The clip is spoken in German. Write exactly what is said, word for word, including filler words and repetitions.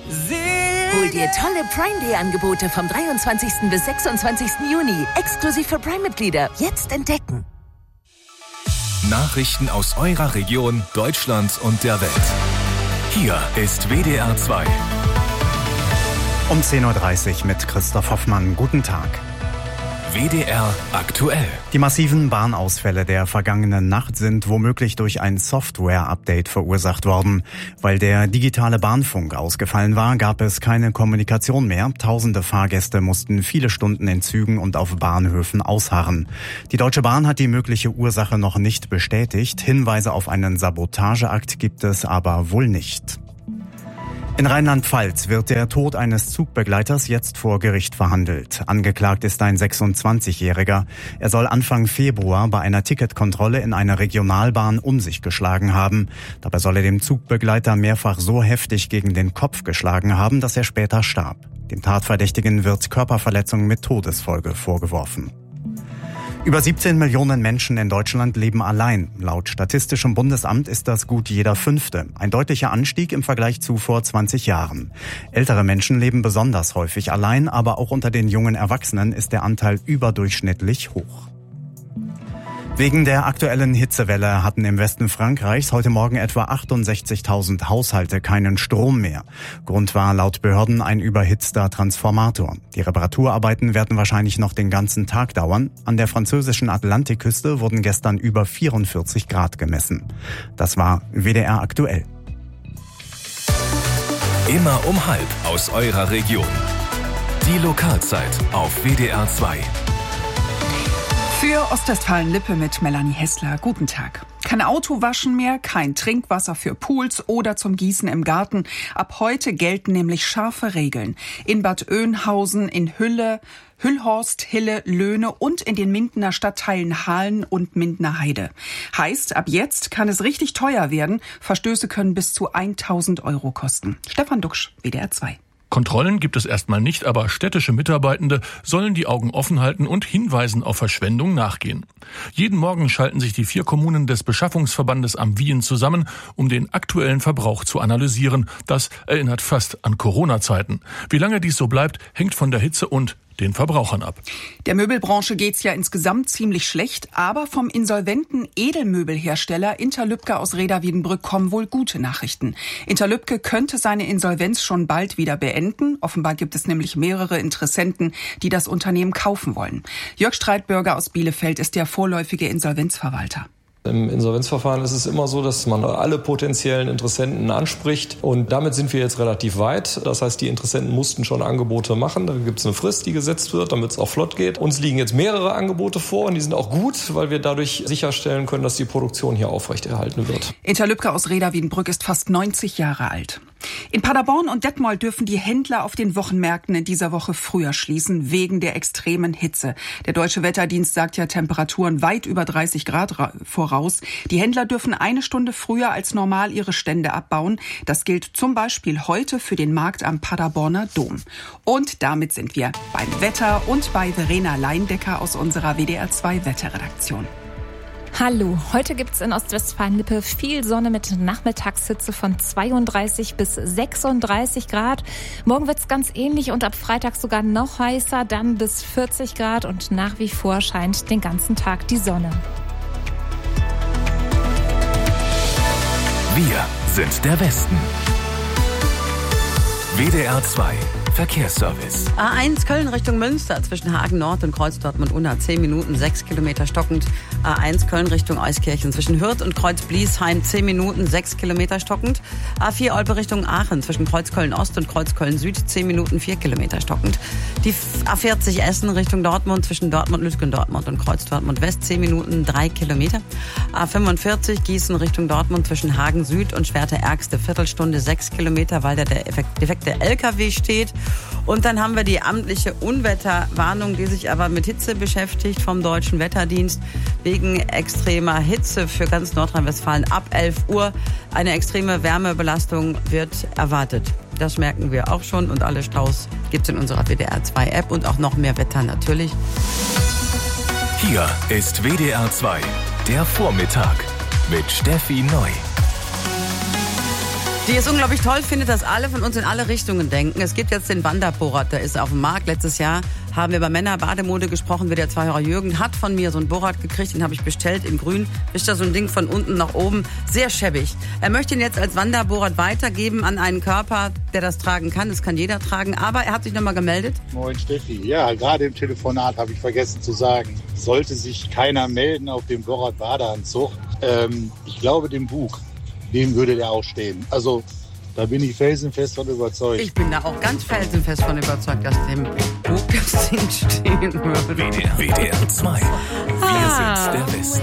Hol dir tolle Prime Day Angebote vom dreiundzwanzigsten bis sechsundzwanzigsten Juni. Exklusiv für Prime-Mitglieder. Jetzt entdecken. Nachrichten aus eurer Region, Deutschland und der Welt. Hier ist W D R zwei. Um zehn Uhr dreißig mit Christoph Hoffmann. Guten Tag. W D R aktuell. Die massiven Bahnausfälle der vergangenen Nacht sind womöglich durch ein Software-Update verursacht worden. Weil der digitale Bahnfunk ausgefallen war, gab es keine Kommunikation mehr. Tausende Fahrgäste mussten viele Stunden in Zügen und auf Bahnhöfen ausharren. Die Deutsche Bahn hat die mögliche Ursache noch nicht bestätigt. Hinweise auf einen Sabotageakt gibt es aber wohl nicht. In Rheinland-Pfalz wird der Tod eines Zugbegleiters jetzt vor Gericht verhandelt. Angeklagt ist ein sechsundzwanzigjähriger. Er soll Anfang Februar bei einer Ticketkontrolle in einer Regionalbahn um sich geschlagen haben. Dabei soll er dem Zugbegleiter mehrfach so heftig gegen den Kopf geschlagen haben, dass er später starb. Dem Tatverdächtigen wird Körperverletzung mit Todesfolge vorgeworfen. Über siebzehn Millionen Menschen in Deutschland leben allein. Laut Statistischem Bundesamt ist das gut jeder Fünfte. Ein deutlicher Anstieg im Vergleich zu vor zwanzig Jahren. Ältere Menschen leben besonders häufig allein, aber auch unter den jungen Erwachsenen ist der Anteil überdurchschnittlich hoch. Wegen der aktuellen Hitzewelle hatten im Westen Frankreichs heute Morgen etwa achtundsechzigtausend Haushalte keinen Strom mehr. Grund war laut Behörden ein überhitzter Transformator. Die Reparaturarbeiten werden wahrscheinlich noch den ganzen Tag dauern. An der französischen Atlantikküste wurden gestern über vierundvierzig Grad gemessen. Das war W D R aktuell. Immer um halb aus eurer Region. Die Lokalzeit auf W D R zwei. Für Ostwestfalen-Lippe mit Melanie Hessler. Guten Tag. Kein Autowaschen mehr, kein Trinkwasser für Pools oder zum Gießen im Garten. Ab heute gelten nämlich scharfe Regeln. In Bad Oeynhausen, in Hülle, Hüllhorst, Hille, Löhne und in den Mindener Stadtteilen Hahlen und Mindener Heide. Heißt, ab jetzt kann es richtig teuer werden. Verstöße können bis zu tausend Euro kosten. Stefan Duxch, W D R zwei. Kontrollen gibt es erstmal nicht, aber städtische Mitarbeitende sollen die Augen offen halten und Hinweisen auf Verschwendung nachgehen. Jeden Morgen schalten sich die vier Kommunen des Beschaffungsverbandes am Wien zusammen, um den aktuellen Verbrauch zu analysieren. Das erinnert fast an Corona-Zeiten. Wie lange dies so bleibt, hängt von der Hitze und den Verbrauchern ab. Der Möbelbranche geht's ja insgesamt ziemlich schlecht, aber vom insolventen Edelmöbelhersteller Interlübke aus Reda-Wiedenbrück kommen wohl gute Nachrichten. Interlübke könnte seine Insolvenz schon bald wieder beenden. Offenbar gibt es nämlich mehrere Interessenten, die das Unternehmen kaufen wollen. Jörg Streitbürger aus Bielefeld ist der vorläufige Insolvenzverwalter. Im Insolvenzverfahren ist es immer so, dass man alle potenziellen Interessenten anspricht und damit sind wir jetzt relativ weit. Das heißt, die Interessenten mussten schon Angebote machen. Da gibt es eine Frist, die gesetzt wird, damit es auch flott geht. Uns liegen jetzt mehrere Angebote vor und die sind auch gut, weil wir dadurch sicherstellen können, dass die Produktion hier aufrechterhalten wird. Interlübke aus Reda-Wiedenbrück ist fast neunzig Jahre alt. In Paderborn und Detmold dürfen die Händler auf den Wochenmärkten in dieser Woche früher schließen, wegen der extremen Hitze. Der Deutsche Wetterdienst sagt ja Temperaturen weit über dreißig Grad voraus. Die Händler dürfen eine Stunde früher als normal ihre Stände abbauen. Das gilt zum Beispiel heute für den Markt am Paderborner Dom. Und damit sind wir beim Wetter und bei Verena Leindecker aus unserer W D R zwei Wetterredaktion. Hallo, heute gibt's in Ostwestfalen-Lippe viel Sonne mit Nachmittagshitze von zweiunddreißig bis sechsunddreißig Grad. Morgen wird's ganz ähnlich und ab Freitag sogar noch heißer, dann bis vierzig Grad und nach wie vor scheint den ganzen Tag die Sonne. Wir sind der Westen. W D R zwei Verkehrsservice. A eins Köln Richtung Münster zwischen Hagen Nord und Kreuz Dortmund-Unna zehn Minuten, sechs Kilometer stockend. A eins Köln Richtung Euskirchen zwischen Hürth und Kreuz Bliesheim zehn Minuten, sechs Kilometer stockend. A vier Olpe Richtung Aachen zwischen Kreuz Köln Ost und Kreuz Köln Süd zehn Minuten, vier Kilometer stockend. Die A vierzig Essen Richtung Dortmund zwischen Dortmund Lütgen Dortmund und Kreuz Dortmund West zehn Minuten, drei Kilometer. A fünfundvierzig Gießen Richtung Dortmund zwischen Hagen Süd und Schwerte Ärgste Viertelstunde, sechs Kilometer, weil da der defekte L K W steht. Und dann haben wir die amtliche Unwetterwarnung, die sich aber mit Hitze beschäftigt vom Deutschen Wetterdienst. Wegen extremer Hitze für ganz Nordrhein-Westfalen ab elf Uhr. Eine extreme Wärmebelastung wird erwartet. Das merken wir auch schon und alle Staus gibt es in unserer W D R zwei App und auch noch mehr Wetter natürlich. Hier ist W D R zwei, der Vormittag mit Steffi Neu. die es unglaublich toll findet, dass alle von uns in alle Richtungen denken. Es gibt jetzt den Wanderbohrrad, der ist auf dem Markt. Letztes Jahr haben wir über Männer-Bademode gesprochen. Wie der Zweihörer Jürgen hat von mir so ein Bohrrad gekriegt, den habe ich bestellt in grün. Ist da so ein Ding von unten nach oben, sehr schäbig. Er möchte ihn jetzt als Wanderbohrrad weitergeben an einen Körper, der das tragen kann. Das kann jeder tragen, aber er hat sich nochmal gemeldet. Moin Steffi, ja, gerade im Telefonat habe ich vergessen zu sagen, sollte sich keiner melden auf dem Bohrrad-Badeanzug. Ähm, ich glaube, dem Bug, dem würde der auch stehen. Also da bin ich felsenfest von überzeugt. Ich bin da auch ganz felsenfest von überzeugt, dass dem Bug das Ding stehen würde. W D R zwei. Wir sind der Westen.